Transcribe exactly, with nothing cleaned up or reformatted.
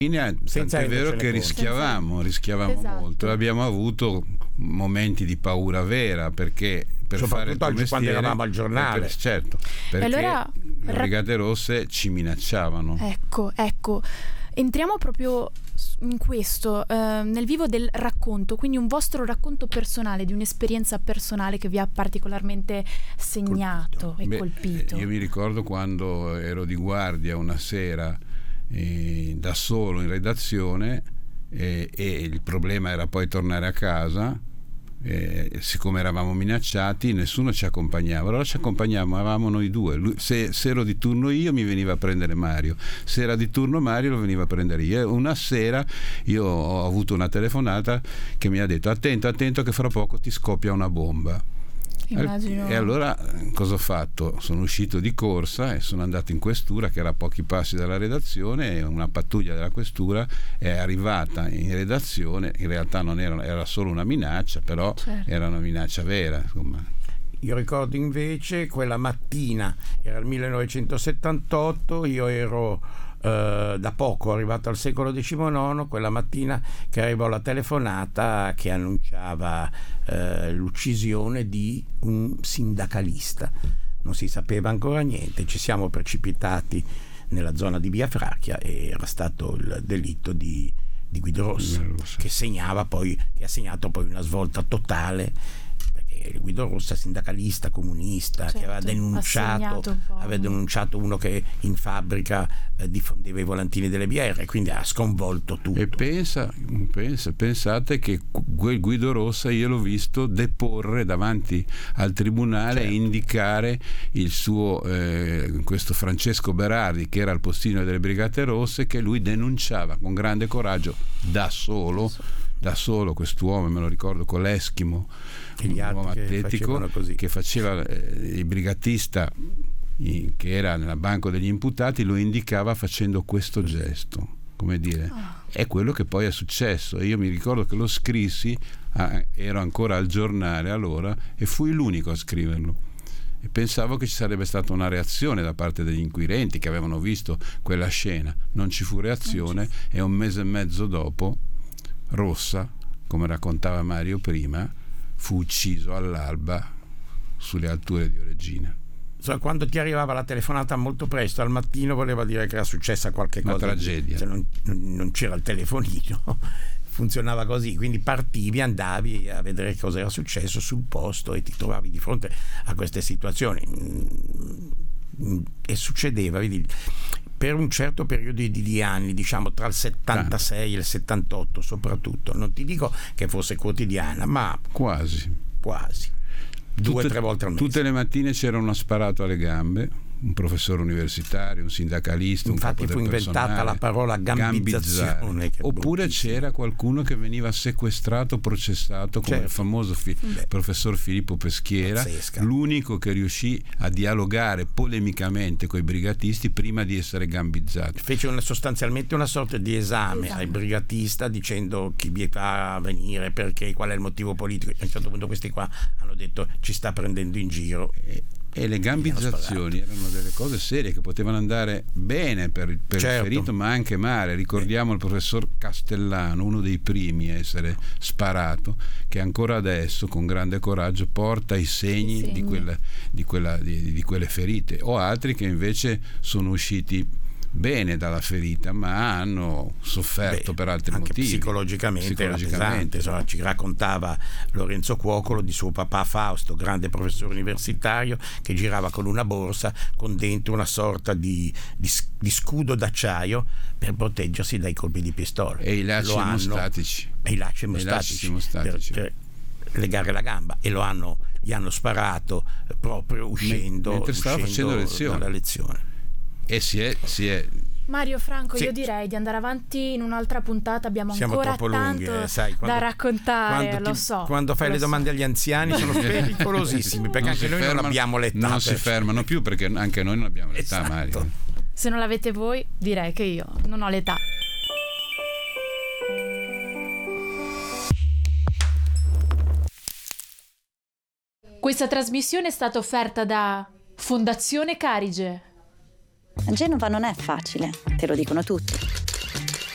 Senza è vero che rischiavamo, rischiavamo esatto. molto. Abbiamo avuto momenti di paura vera, perché per fare il tuo mestiere, quando eravamo al giornale, per, certo, perché allora, le Brigate Rosse ci minacciavano. Ecco, ecco. Entriamo proprio in questo, eh, nel vivo del racconto, quindi un vostro racconto personale, di un'esperienza personale che vi ha particolarmente segnato colpito. e Beh, colpito. Io mi ricordo quando ero di guardia una sera eh, da solo in redazione eh, e il problema era poi tornare a casa. Eh, siccome eravamo minacciati, nessuno ci accompagnava, allora ci accompagnavamo, eravamo noi due. Lui, se, se ero di turno io, mi veniva a prendere Mario, se era di turno Mario, lo veniva a prendere io. Una sera io ho avuto una telefonata che mi ha detto: attento, attento che fra poco ti scoppia una bomba. Immagino. E allora cosa ho fatto? Sono uscito di corsa e sono andato in questura, che era a pochi passi dalla redazione, e una pattuglia della questura è arrivata in redazione. In realtà non era, era solo una minaccia, però certo. era una minaccia vera, insomma. Io ricordo invece quella mattina, era il millenovecentosettantotto, io ero eh, da poco arrivato al secolo diciannove, quella mattina che arrivò la telefonata che annunciava eh, l'uccisione di un sindacalista. Non si sapeva ancora niente, ci siamo precipitati nella zona di Via Fracchia e era stato il delitto di, di Guido Rossa, che segnava poi, che ha segnato poi una svolta totale. Guido Rossa, sindacalista comunista, certo, che aveva denunciato aveva denunciato uno che in fabbrica eh, diffondeva i volantini delle B R, quindi ha sconvolto tutto. E pensa, pensa, pensate che quel Guido Rossa io l'ho visto deporre davanti al tribunale, certo. e indicare il suo eh, questo Francesco Berardi, che era il postino delle Brigate Rosse, che lui denunciava con grande coraggio da solo da solo quest'uomo, me lo ricordo, con l'Eschimo, un uomo atletico che, che faceva eh, il brigatista in, che era nel banco degli imputati, lo indicava facendo questo gesto, come dire, oh. è quello che poi è successo. E io mi ricordo che lo scrissi, ah, ero ancora al giornale allora, e fui l'unico a scriverlo. E pensavo che ci sarebbe stata una reazione da parte degli inquirenti che avevano visto quella scena. Non ci fu reazione, e un mese e mezzo dopo Rossa, come raccontava Mario prima, fu ucciso all'alba sulle alture di Oreggina. So, quando ti arrivava la telefonata molto presto al mattino, voleva dire che era successa qualche cosa. Una tragedia. Cioè, non, non c'era il telefonino, funzionava così, quindi partivi, andavi a vedere cosa era successo sul posto e ti trovavi di fronte a queste situazioni. E succedeva, vedi, per un certo periodo di, di anni, diciamo tra il settantasei e il settantotto soprattutto, non ti dico che fosse quotidiana, ma quasi quasi due o tre volte al mese. Tutte le mattine c'era uno sparato alle gambe, un professore universitario, un sindacalista, infatti un capo fu del inventata personale, la parola gambizzazione, che oppure bruttissimo. C'era qualcuno che veniva sequestrato, processato, come certo. il famoso fi- professor Filippo Peschiera, pazzesca. L'unico che riuscì a dialogare polemicamente con i brigatisti prima di essere gambizzato. Fece una, sostanzialmente una sorta di esame esatto. al brigatista, dicendo chi vi fa venire, perché, qual è il motivo politico. A un certo punto questi qua hanno detto ci sta prendendo in giro. E, e le gambizzazioni erano delle cose serie che potevano andare bene per, per certo. il ferito, ma anche male. Ricordiamo il professor Castellano, uno dei primi a essere sparato, che ancora adesso con grande coraggio porta i segni, I segni. Di, quella, di, quella, di, di quelle ferite, o altri che invece sono usciti bene dalla ferita, ma hanno sofferto Beh, per altri anche motivi. Psicologicamente, psicologicamente. Insomma, ci raccontava Lorenzo Cuocolo di suo papà Fausto, grande professore universitario, che girava con una borsa con dentro una sorta di, di, di scudo d'acciaio per proteggersi dai colpi di pistola. E i lacci emostatici. E i lacci emostatici per, per legare la gamba, e lo hanno, gli hanno sparato proprio uscendo, mentre stava uscendo facendo lezione. dalla lezione. E si è, si è Mario Franco, sì. io direi di andare avanti in un'altra puntata, abbiamo Siamo ancora troppo tanto lunghi, eh, sai, quando, da raccontare, quando lo ti, so. Quando fai lo le domande so. agli anziani sono pericolosissimi, perché non anche noi fermano, non abbiamo l'età. Non si fermano più, perché anche noi non abbiamo l'età, esatto. Mario. Se non l'avete voi, direi che io non ho l'età. Questa trasmissione è stata offerta da Fondazione Carige. A Genova non è facile, te lo dicono tutti.